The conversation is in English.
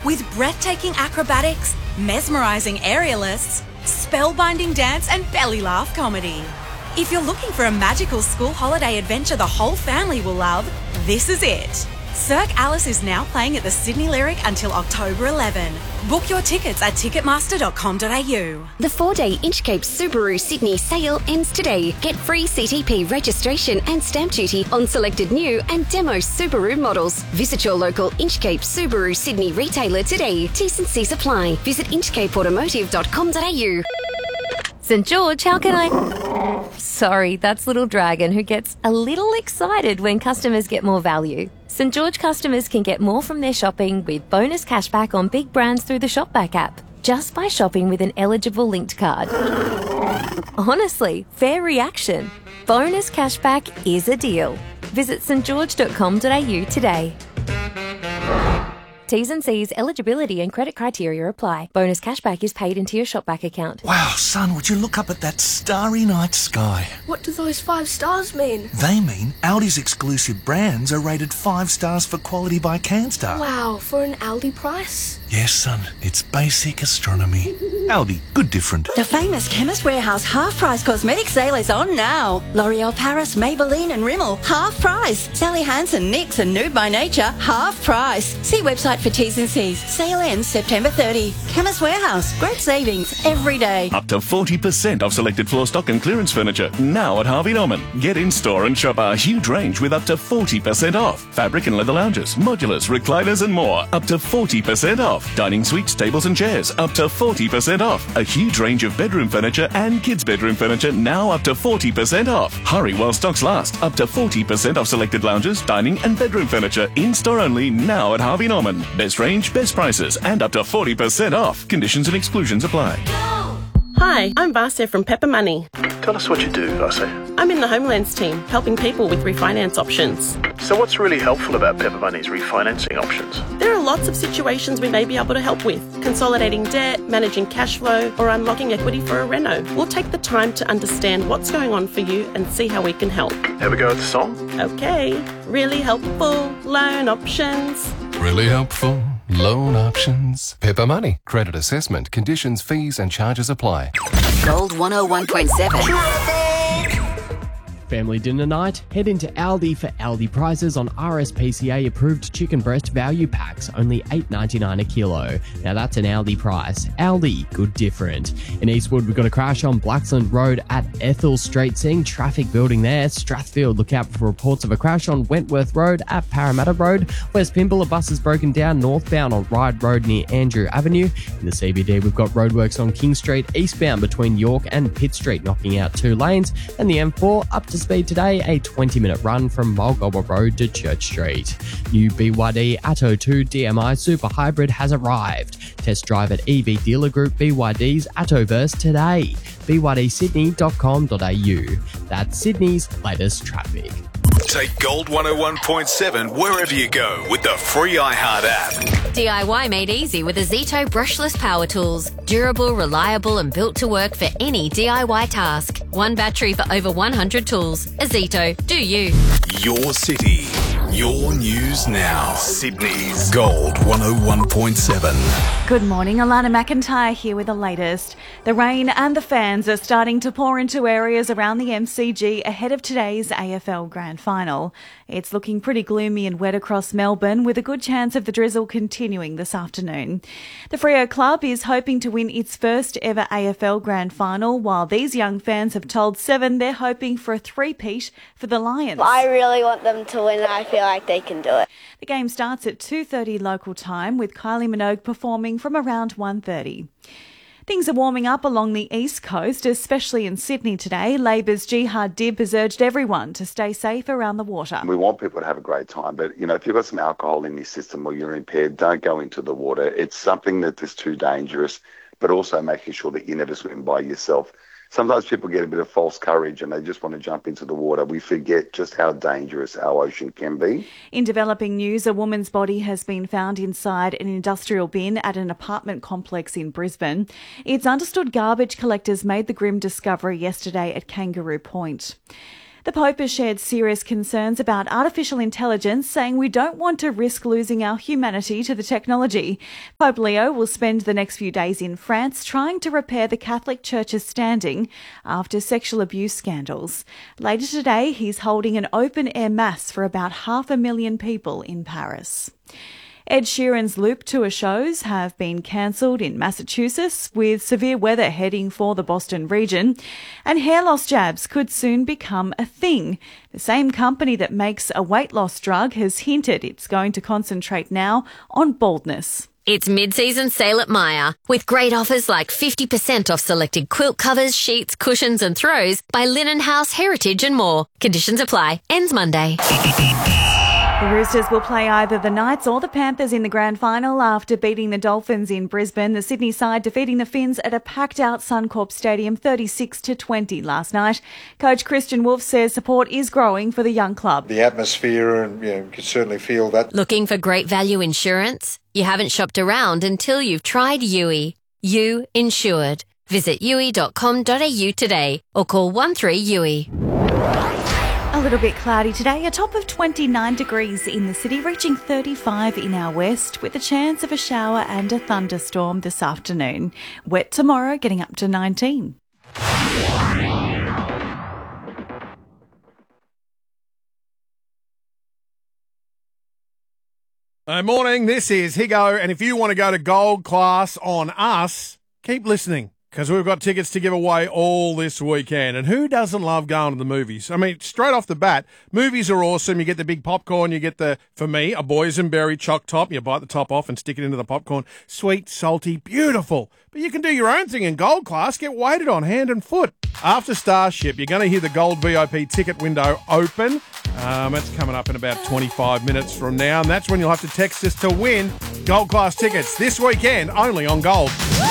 with breathtaking acrobatics, mesmerising aerialists, spellbinding dance and belly laugh comedy. If you're looking for a magical school holiday adventure the whole family will love, this is it. Cirque Alice is now playing at the Sydney Lyric until October 11. Book your tickets at ticketmaster.com.au. The 4-day Inchcape Subaru Sydney sale ends today. Get free CTP registration and stamp duty on selected new and demo Subaru models. Visit your local Inchcape Subaru Sydney retailer today. T's and C's apply. Visit inchcapeautomotive.com.au. St George, how can I... Sorry, that's Little Dragon, who gets a little excited when customers get more value. St George customers can get more from their shopping with bonus cashback on big brands through the Shopback app, just by shopping with an eligible linked card. Honestly, fair reaction. Bonus cashback is a deal. Visit stgeorge.com.au today. T's and C's, eligibility and credit criteria apply. Bonus cashback is paid into your Shopback account. Wow, son, would you look up at that starry night sky? What do those 5 stars mean? They mean Aldi's exclusive brands are rated 5 stars for quality by Canstar. Wow, for an Aldi price? Yes, son, it's basic astronomy. Aldi, good different. The famous Chemist Warehouse half-price cosmetic sale is on now. L'Oreal Paris, Maybelline and Rimmel, half price. Sally Hansen, NYX and Nude by Nature, half price. See website for T's and C's. Sale ends September 30. Chemist Warehouse, great savings every day. Up to 40% off selected floor stock and clearance furniture, now at Harvey Norman. Get in store and shop our huge range with up to 40% off. Fabric and leather lounges, modulars, recliners and more, up to 40% off. Dining suites, tables and chairs, up to 40% off. A huge range of bedroom furniture and kids' bedroom furniture, now up to 40% off. Hurry while stocks last. Up to 40% off selected lounges, dining and bedroom furniture, in-store only, now at Harvey Norman. Best range, best prices, and up to 40% off. Conditions and exclusions apply. Hi, I'm Vasya from Pepper Money. Tell us what you do, Vasya. I'm in the Homelands team, helping people with refinance options. So what's really helpful about Pepper Money's refinancing options? There are lots of situations we may be able to help with. Consolidating debt, managing cash flow, or unlocking equity for a reno. We'll take the time to understand what's going on for you and see how we can help. Have a go at the song? Okay. Really helpful loan options. Really helpful loan options. Pepper Money. Credit assessment, conditions, fees and charges apply. Gold 101.7. Family dinner night? Head into Aldi for Aldi prices on RSPCA approved chicken breast value packs, only $8.99 a kilo. Now that's an Aldi price. Aldi, good different. In Eastwood, we've got a crash on Blaxland Road at Ethel Street, seeing traffic building there. Strathfield, look out for reports of a crash on Wentworth Road at Parramatta Road. West Pymble, a bus is broken down northbound on Ryde Road near Andrew Avenue. In the CBD, we've got roadworks on King Street eastbound between York and Pitt Street, knocking out 2 lanes. And the M4 up to speed today, a 20-minute run from Mulgoba Road to Church Street. New BYD Atto 2 DMI Super Hybrid has arrived. Test drive at EV Dealer Group BYD's Attoverse today. BYDSydney.com.au. That's Sydney's latest traffic. Take Gold 101.7 wherever you go with the free iHeart app. DIY made easy with Azito brushless power tools. Durable, reliable and built to work for any DIY task. One battery for over 100 tools. Azito, do you. Your city, your news now. Sydney's Gold 101.7. Good morning, Alana McIntyre here with the latest. The rain and the fans are starting to pour into areas around the MCG ahead of today's AFL Grand Final. It's looking pretty gloomy and wet across Melbourne, with a good chance of the drizzle continuing this afternoon. The Freo Club is hoping to win its first ever AFL Grand Final, while these young fans have told Seven they're hoping for a three-peat for the Lions. I really want them to win and I feel like they can do it. The game starts at 2:30 local time, with Kylie Minogue performing from around 1:30. Things are warming up along the east coast, especially in Sydney today. Labor's Jihad Dib has urged everyone to stay safe around the water. We want people to have a great time, but, if you've got some alcohol in your system or you're impaired, don't go into the water. It's something that is too dangerous, but also making sure that you never swim by yourself. Sometimes people get a bit of false courage and they just want to jump into the water. We forget just how dangerous our ocean can be. In developing news, a woman's body has been found inside an industrial bin at an apartment complex in Brisbane. It's understood garbage collectors made the grim discovery yesterday at Kangaroo Point. The Pope has shared serious concerns about artificial intelligence, saying we don't want to risk losing our humanity to the technology. Pope Leo will spend the next few days in France trying to repair the Catholic Church's standing after sexual abuse scandals. Later today, he's holding an open-air mass for about 500,000 people in Paris. Ed Sheeran's Loop tour shows have been cancelled in Massachusetts, with severe weather heading for the Boston region, and hair loss jabs could soon become a thing. The same company that makes a weight loss drug has hinted it's going to concentrate now on baldness. It's mid-season sale at Myer, with great offers like 50% off selected quilt covers, sheets, cushions and throws by Linen House, Heritage and more. Conditions apply. Ends Monday. The Roosters will play either the Knights or the Panthers in the grand final after beating the Dolphins in Brisbane. The Sydney side defeating the Finns at a packed-out Suncorp Stadium 36-20 last night. Coach Christian Wolf says support is growing for the young club. The atmosphere, and you can certainly feel that. Looking for great value insurance? You haven't shopped around until you've tried Yui. You Insured. Visit yui.com.au today or call 13-YUI. A little bit cloudy today, a top of 29 degrees in the city, reaching 35 in our west, with a chance of a shower and a thunderstorm this afternoon. Wet tomorrow, getting up to 19. Morning, this is Higo, and if you want to go to Gold Class on us, keep listening, because we've got tickets to give away all this weekend. And who doesn't love going to the movies? I mean, straight off the bat, movies are awesome. You get the big popcorn. You get for me, a boysenberry choc top. You bite the top off and stick it into the popcorn. Sweet, salty, beautiful. But you can do your own thing in Gold Class. Get waited on hand and foot. After Starship, you're going to hear the Gold VIP ticket window open. That's coming up in about 25 minutes from now. And that's when you'll have to text us to win Gold Class tickets this weekend, only on Gold.